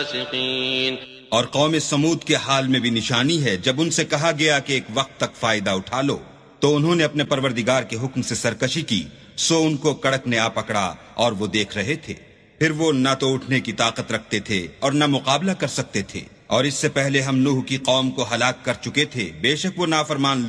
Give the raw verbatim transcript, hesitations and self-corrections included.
और कौम समूद के हाल में भी निशानी है। जब उनसे कहा गया कि एक वक्त तक फायदा उठा लो, तो उन्होंने अपने परवरदिगार के हुक्म से सरकशी की, सो उनको कड़क ने आ पकड़ा और वो देख रहे थे। फिर वो न तो उठने की ताकत रखते थे और न मुकाबला कर सकते थे। और इससे पहले हम नूह की कौम को हलाक कर चुके थे। बेशक वो नाफरमान